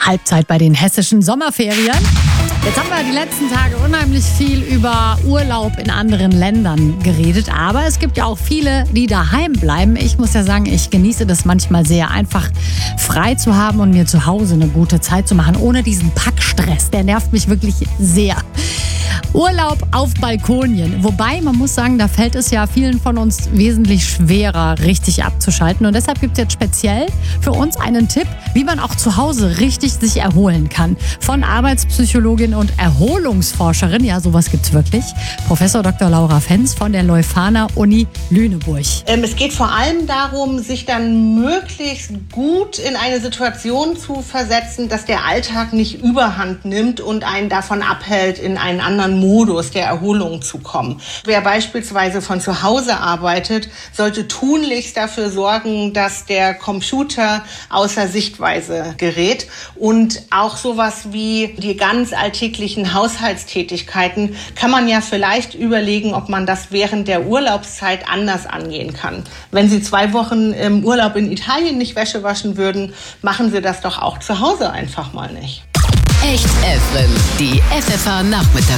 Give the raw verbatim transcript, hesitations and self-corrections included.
Halbzeit bei den hessischen Sommerferien. Jetzt haben wir die letzten Tage unheimlich viel über Urlaub in anderen Ländern geredet. Aber es gibt ja auch viele, die daheim bleiben. Ich muss ja sagen, ich genieße das manchmal sehr, einfach frei zu haben und mir zu Hause eine gute Zeit zu machen, ohne diesen Packstress. Der nervt mich wirklich sehr. Urlaub auf Balkonien. Wobei, man muss sagen, da fällt es ja vielen von uns wesentlich schwerer, richtig abzuschalten. Und deshalb gibt es jetzt speziell für uns einen Tipp, wie man auch zu Hause richtig sich erholen kann. Von Arbeitspsychologin und Erholungsforscherin, ja, sowas gibt's wirklich, Professor Doktor Laura Fenz von der Leuphana Uni Lüneburg. Ähm, es geht vor allem darum, sich dann möglichst gut in eine Situation zu versetzen, dass der Alltag nicht überhand nimmt und einen davon abhält, in einen anderen Modus der Erholung zu kommen. Wer beispielsweise von zu Hause arbeitet, sollte tunlichst dafür sorgen, dass der Computer außer Sichtweise gerät. Und auch sowas wie die ganz alltäglichen Haushaltstätigkeiten kann man ja vielleicht überlegen, ob man das während der Urlaubszeit anders angehen kann. Wenn Sie zwei Wochen im Urlaub in Italien nicht Wäsche waschen würden, machen Sie das doch auch zu Hause einfach mal nicht. Echt F M, die F F H Nachmittags